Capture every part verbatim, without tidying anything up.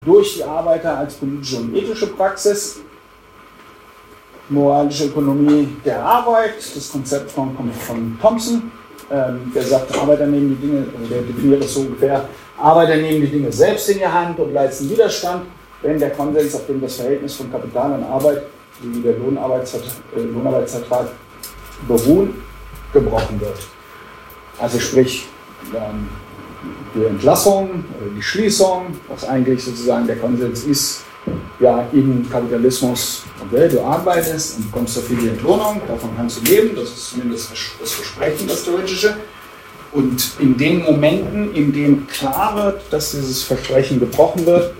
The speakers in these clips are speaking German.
durch die Arbeiter als politische und ethische Praxis. Moralische Ökonomie der Arbeit, das Konzept kommt von, von Thompson, ähm, der sagt, Arbeiter nehmen die Dinge, also der definiert das so ungefähr, Arbeiter nehmen die Dinge selbst in die Hand und leisten Widerstand, wenn der Konsens, auf dem das Verhältnis von Kapital und Arbeit, wie der Lohnarbeitsvertrag, äh, Lohnarbeitsvertrag beruhen, gebrochen wird. Also sprich, ähm, die Entlassung oder die Schließung, was eigentlich sozusagen der Konsens ist, ja, im Kapitalismus, okay, du arbeitest und bekommst dafür die Entlohnung, davon kannst du leben, das ist zumindest das Versprechen, das theoretische. Und in den Momenten, in denen klar wird, dass dieses Versprechen gebrochen wird,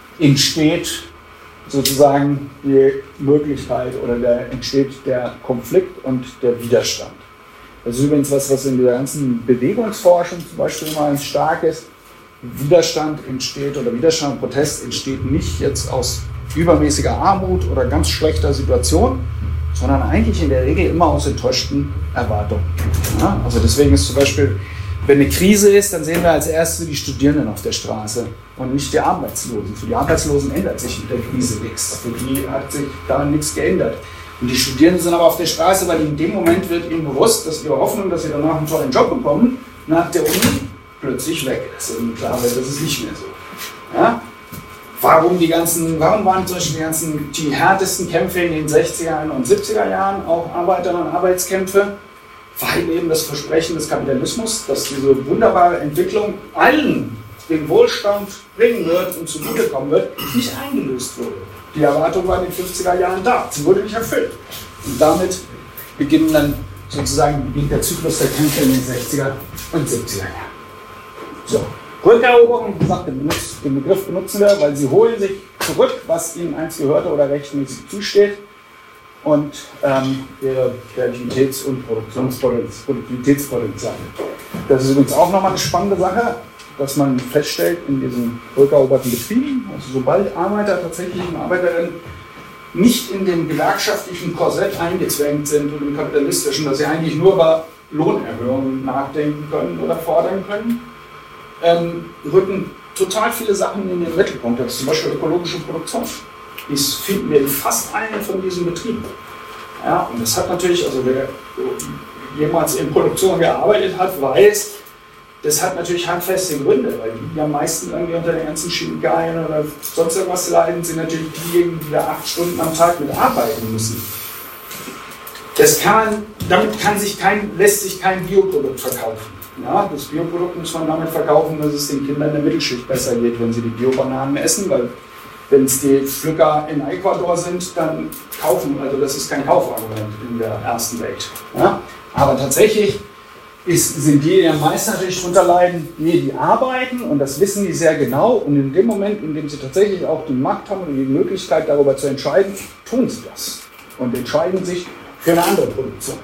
entsteht sozusagen die Möglichkeit oder der, entsteht der Konflikt und der Widerstand. Das ist übrigens was, was in der ganzen Bewegungsforschung zum Beispiel immer ganz stark ist. Widerstand entsteht oder Widerstand und Protest entsteht nicht jetzt aus übermäßiger Armut oder ganz schlechter Situation, sondern eigentlich in der Regel immer aus enttäuschten Erwartungen. Ja, also deswegen ist zum Beispiel, wenn eine Krise ist, dann sehen wir als Erste die Studierenden auf der Straße und nicht die Arbeitslosen. Für die Arbeitslosen ändert sich mit der Krise nichts. Für die hat sich daran nichts geändert. Und die Studierenden sind aber auf der Straße, weil in dem Moment wird ihnen bewusst, dass ihre Hoffnung, dass sie danach einen tollen Job bekommen, nach der Uni plötzlich weg ist. Und klar wird, das ist nicht mehr so. Ja? Warum, die ganzen, warum waren zum Beispiel die, ganzen, die härtesten Kämpfe in den sechziger und siebziger Jahren auch Arbeiter- und Arbeitskämpfe? Weil eben das Versprechen des Kapitalismus, dass diese wunderbare Entwicklung allen den Wohlstand bringen wird und zugutekommen wird, nicht eingelöst wurde. Die Erwartung war in den fünfziger Jahren da, sie wurde nicht erfüllt. Und damit beginnen dann sozusagen beginnt der Zyklus der Kämpfe in den sechziger und siebziger Jahren. So, Rückeroberung, wie gesagt, den, den Begriff benutzen wir, weil sie holen sich zurück, was ihnen einst gehörte oder rechtmäßig zusteht, und ähm, ihre Kreativitäts- und Produktivitätspotenziale. Das ist übrigens auch nochmal eine spannende Sache, dass man feststellt in diesen rückeroberten Betrieben, also sobald Arbeiter tatsächlich und Arbeiterinnen nicht in dem gewerkschaftlichen Korsett eingezwängt sind und im kapitalistischen, dass sie eigentlich nur über Lohnerhöhungen nachdenken können oder fordern können, ähm, rücken total viele Sachen in den Mittelpunkt. Das ist zum Beispiel ökologische Produktion. Das finden wir in fast allen von diesen Betrieben. Ja, und das hat natürlich, also wer jemals in Produktion gearbeitet hat, weiß, das hat natürlich handfeste Gründe, weil die, die am meisten irgendwie unter den ganzen Chemikalien oder sonst irgendwas leiden, sind natürlich diejenigen, die da acht Stunden am Tag mit arbeiten müssen. Das kann man, damit kann sich kein, lässt sich kein Bioprodukt verkaufen. Ja, das Bioprodukt muss man damit verkaufen, dass es den Kindern der Mittelschicht besser geht, wenn sie die Biobananen essen, weil wenn es die Pflücker in Ecuador sind, dann kaufen, also das ist kein Kaufargument in der ersten Welt. Ja? Aber tatsächlich ist, sind die, die am meisten natürlich drunter leiden, die, die arbeiten, und das wissen die sehr genau, und in dem Moment, in dem sie tatsächlich auch die Macht haben und die Möglichkeit darüber zu entscheiden, tun sie das und entscheiden sich für eine andere Produktion.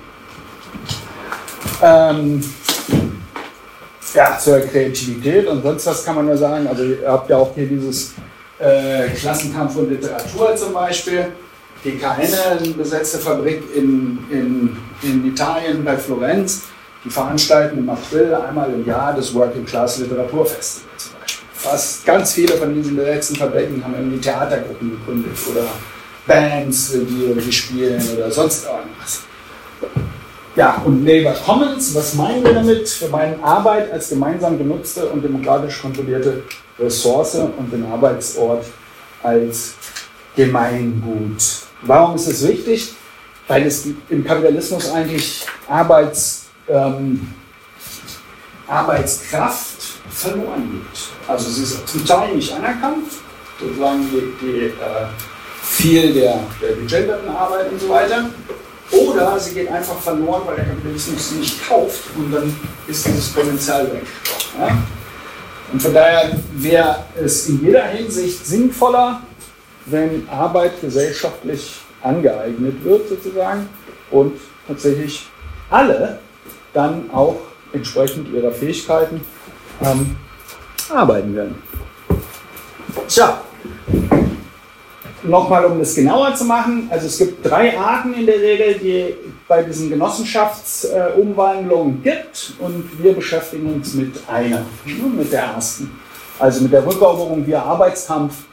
Ähm, ja, zur Kreativität und sonst was kann man nur sagen, also ihr habt ja auch hier dieses äh, Klassenkampf und Literatur zum Beispiel, die K N, eine besetzte Fabrik in, in, in Italien bei Florenz, die veranstalten im April einmal im Jahr das Working Class Literaturfestival zum Beispiel. Fast ganz viele von diesen besetzten Fabriken haben irgendwie Theatergruppen gegründet oder Bands, die irgendwie spielen oder sonst irgendwas. Ja, und Neighbor Commons, was meinen wir damit? Wir meinen Arbeit als gemeinsam genutzte und demokratisch kontrollierte Ressource und den Arbeitsort als Gemeingut. Warum ist es wichtig? Weil es im Kapitalismus eigentlich Arbeits, ähm, Arbeitskraft verloren geht. Also sie ist zum Teil nicht anerkannt, sozusagen die, die, äh, viel der, der gegenderten Arbeit und so weiter. Oder sie geht einfach verloren, weil der Kapitalismus sie nicht kauft, und dann ist dieses Potenzial weg. Ja? Und von daher wäre es in jeder Hinsicht sinnvoller, wenn Arbeit gesellschaftlich angeeignet wird sozusagen und tatsächlich alle dann auch entsprechend ihrer Fähigkeiten ähm, arbeiten werden. Tja. Nochmal, um das genauer zu machen, also es gibt drei Arten in der Regel, die bei diesen Genossenschaftsumwandlungen gibt, und wir beschäftigen uns mit einer, mit der ersten. Also mit der Rückeroberung via Arbeitskampf